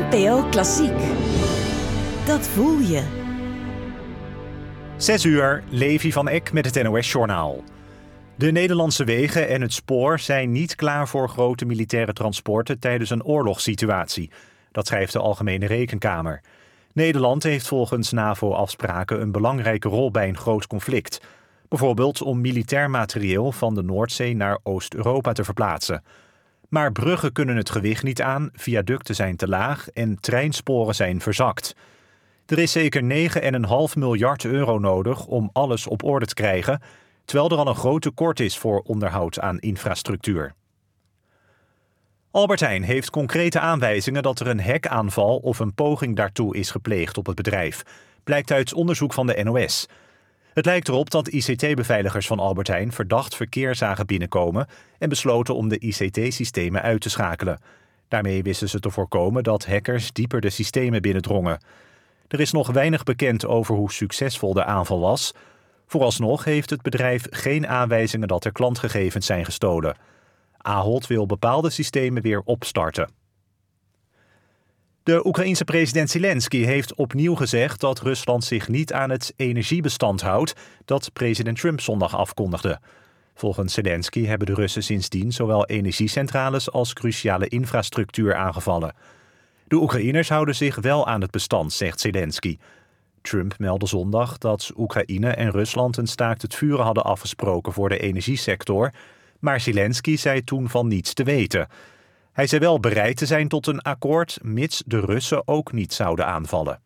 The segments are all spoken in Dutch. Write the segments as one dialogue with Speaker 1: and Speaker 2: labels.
Speaker 1: NPO Klassiek. Dat voel je.
Speaker 2: 6:00, Levi van Eck met het NOS-journaal. De Nederlandse wegen en het spoor zijn niet klaar voor grote militaire transporten tijdens een oorlogssituatie. Dat schrijft de Algemene Rekenkamer. Nederland heeft volgens NAVO-afspraken een belangrijke rol bij een groot conflict. Bijvoorbeeld om militair materieel van de Noordzee naar Oost-Europa te verplaatsen. Maar bruggen kunnen het gewicht niet aan, viaducten zijn te laag en treinsporen zijn verzakt. Er is zeker 9,5 miljard euro nodig om alles op orde te krijgen, terwijl er al een groot tekort is voor onderhoud aan infrastructuur. Albert Heijn heeft concrete aanwijzingen dat er een hackaanval of een poging daartoe is gepleegd op het bedrijf, blijkt uit onderzoek van de NOS. Het lijkt erop dat ICT-beveiligers van Albert Heijn verdacht verkeer zagen binnenkomen en besloten om de ICT-systemen uit te schakelen. Daarmee wisten ze te voorkomen dat hackers dieper de systemen binnendrongen. Er is nog weinig bekend over hoe succesvol de aanval was. Vooralsnog heeft het bedrijf geen aanwijzingen dat er klantgegevens zijn gestolen. Ahold wil bepaalde systemen weer opstarten. De Oekraïense president Zelensky heeft opnieuw gezegd dat Rusland zich niet aan het energiebestand houdt dat president Trump zondag afkondigde. Volgens Zelensky hebben de Russen sindsdien zowel energiecentrales als cruciale infrastructuur aangevallen. De Oekraïners houden zich wel aan het bestand, zegt Zelensky. Trump meldde zondag dat Oekraïne en Rusland een staakt het vuren hadden afgesproken voor de energiesector, maar Zelensky zei toen van niets te weten. Hij zei wel bereid te zijn tot een akkoord, mits de Russen ook niet zouden aanvallen.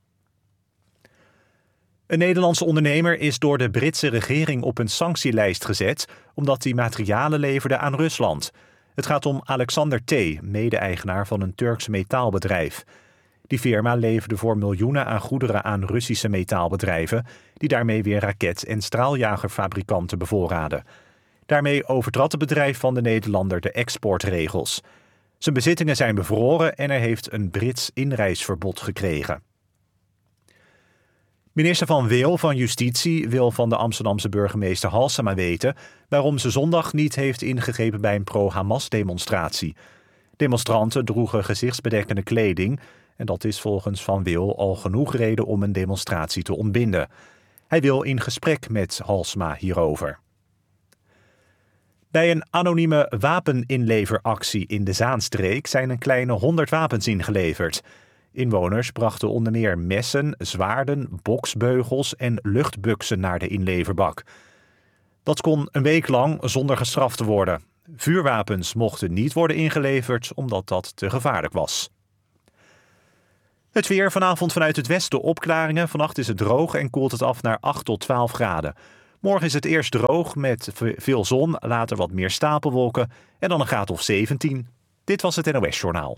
Speaker 2: Een Nederlandse ondernemer is door de Britse regering op een sanctielijst gezet, omdat hij materialen leverde aan Rusland. Het gaat om Alexander T., mede-eigenaar van een Turks metaalbedrijf. Die firma leverde voor miljoenen aan goederen aan Russische metaalbedrijven, die daarmee weer raket- en straaljagerfabrikanten bevoorraden. Daarmee overtrad het bedrijf van de Nederlander de exportregels. Zijn bezittingen zijn bevroren en hij heeft een Brits inreisverbod gekregen. Minister Van Wil van Justitie wil van de Amsterdamse burgemeester Halsema weten waarom ze zondag niet heeft ingegrepen bij een pro-Hamas-demonstratie. Demonstranten droegen gezichtsbedekkende kleding en dat is volgens Van Wil al genoeg reden om een demonstratie te ontbinden. Hij wil in gesprek met Halsema hierover. Bij een anonieme wapeninleveractie in de Zaanstreek zijn een kleine 100 wapens ingeleverd. Inwoners brachten onder meer messen, zwaarden, boksbeugels en luchtbuksen naar de inleverbak. Dat kon een week lang zonder gestraft te worden. Vuurwapens mochten niet worden ingeleverd omdat dat te gevaarlijk was. Het weer vanavond vanuit het westen opklaringen. Vannacht is het droog en koelt het af naar 8 tot 12 graden. Morgen is het eerst droog met veel zon, later wat meer stapelwolken en dan een graad of 17. Dit was het NOS-journaal.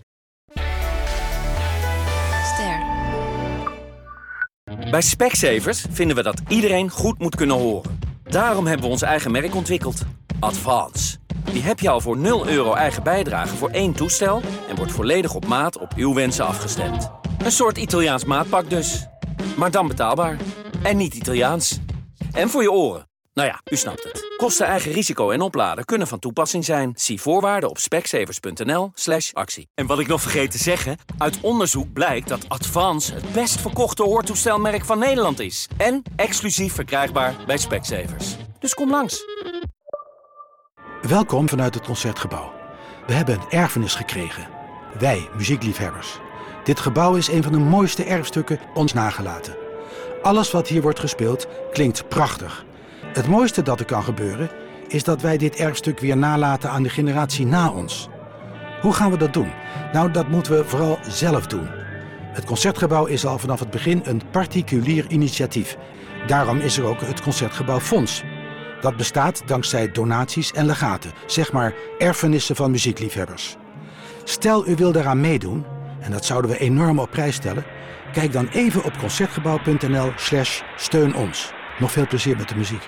Speaker 3: Bij Specsavers vinden we dat iedereen goed moet kunnen horen. Daarom hebben we ons eigen merk ontwikkeld. Advance. Die heb je al voor €0 eigen bijdrage voor 1 toestel en wordt volledig op maat op uw wensen afgestemd. Een soort Italiaans maatpak dus. Maar dan betaalbaar. En niet Italiaans. En voor je oren. Nou ja, u snapt het. Kosten, eigen risico en opladen kunnen van toepassing zijn. Zie voorwaarden op specsavers.nl/actie. En wat ik nog vergeet te zeggen, uit onderzoek blijkt dat Advance het best verkochte hoortoestelmerk van Nederland is. En exclusief verkrijgbaar bij Specsavers. Dus kom langs.
Speaker 4: Welkom vanuit het Concertgebouw. We hebben een erfenis gekregen. Wij, muziekliefhebbers. Dit gebouw is een van de mooiste erfstukken ons nagelaten. Alles wat hier wordt gespeeld klinkt prachtig. Het mooiste dat er kan gebeuren is dat wij dit erfstuk weer nalaten aan de generatie na ons. Hoe gaan we dat doen? Nou, dat moeten we vooral zelf doen. Het Concertgebouw is al vanaf het begin een particulier initiatief. Daarom is er ook het Concertgebouw Fonds. Dat bestaat dankzij donaties en legaten, zeg maar erfenissen van muziekliefhebbers. Stel u wil daaraan meedoen, en dat zouden we enorm op prijs stellen, kijk dan even op concertgebouw.nl/steun ons. Nog veel plezier met de muziek.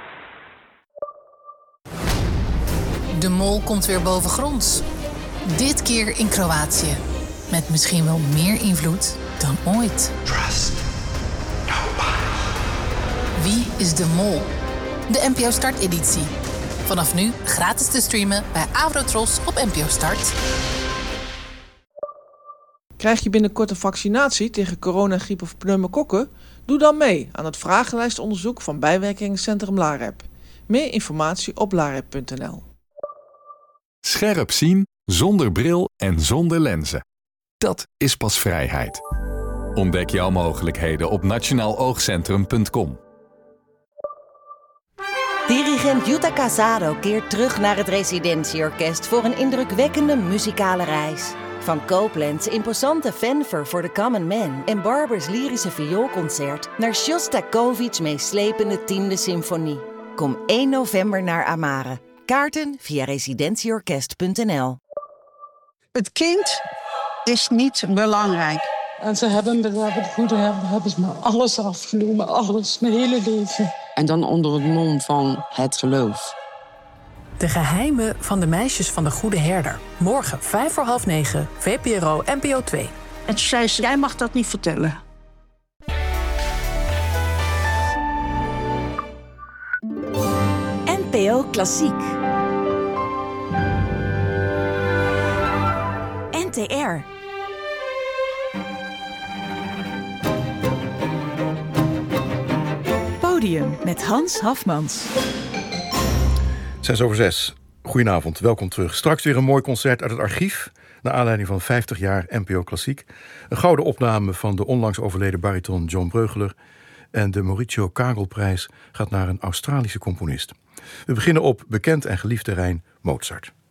Speaker 5: De mol komt weer bovengronds. Dit keer in Kroatië. Met misschien wel meer invloed dan ooit.
Speaker 6: Trust nobody.
Speaker 5: Wie is de mol? De NPO Start editie. Vanaf nu gratis te streamen bij Avrotros op NPO Start.
Speaker 7: Krijg je binnenkort een vaccinatie tegen coronagriep of pneumokokken? Doe dan mee aan het vragenlijstonderzoek van bijwerkingencentrum LAREP. Meer informatie op larep.nl.
Speaker 8: Scherp zien, zonder bril en zonder lenzen. Dat is pas vrijheid. Ontdek jouw mogelijkheden op nationaaloogcentrum.com.
Speaker 1: Dirigent Jutta Casado keert terug naar het Residentieorkest voor een indrukwekkende muzikale reis. Van Copland's imposante fanfare voor The Common Man en Barbers lyrische vioolconcert naar Shostakovich's meeslepende 10e symfonie. Kom 1 november naar Amare. Kaarten via residentieorkest.nl.
Speaker 9: Het kind is niet belangrijk.
Speaker 10: En ze hebben bij de goede herder hebben ze me alles afgenomen, alles, mijn hele leven.
Speaker 9: En dan onder het mom van het geloof.
Speaker 5: De geheimen van de meisjes van de Goede Herder. Morgen 9:05, VPRO NPO 2.
Speaker 9: En toen zei ze, jij mag dat niet vertellen.
Speaker 1: NPO Klassiek. NTR. Podium met Hans Hafmans.
Speaker 11: 6:06. Goedenavond, welkom terug. Straks weer een mooi concert uit het archief, naar aanleiding van 50 jaar NPO Klassiek. Een gouden opname van de onlangs overleden bariton John Breugeler. En de Mauricio Kagelprijs gaat naar een Australische componist. We beginnen op bekend en geliefd terrein Mozart.